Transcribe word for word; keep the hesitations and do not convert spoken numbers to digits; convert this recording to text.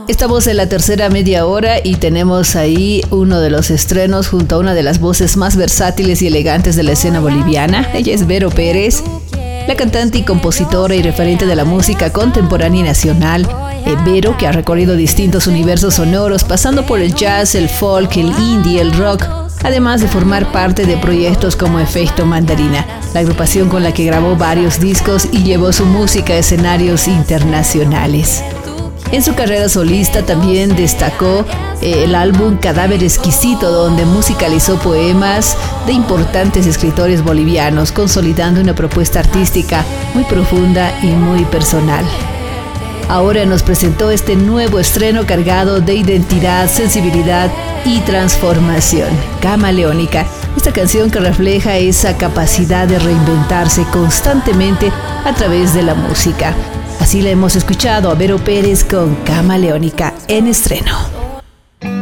Estamos en la tercera media hora y tenemos ahí uno de los estrenos junto a una de las voces más versátiles y elegantes de la escena boliviana. Ella es Vero Pérez, la cantante y compositora y referente de la música contemporánea y nacional. Eh, Vero, que ha recorrido distintos universos sonoros, pasando por el jazz, el folk, el indie, el rock, además de formar parte de proyectos como Efecto Mandarina, la agrupación con la que grabó varios discos y llevó su música a escenarios internacionales. En su carrera solista también destacó eh, el álbum Cadáver Exquisito, donde musicalizó poemas de importantes escritores bolivianos, consolidando una propuesta artística muy profunda y muy personal. Ahora nos presentó este nuevo estreno cargado de identidad, sensibilidad y transformación, Camaleónica. Esta canción que refleja esa capacidad de reinventarse constantemente a través de la música. Así la hemos escuchado a Vero Pérez con Camaleónica en estreno.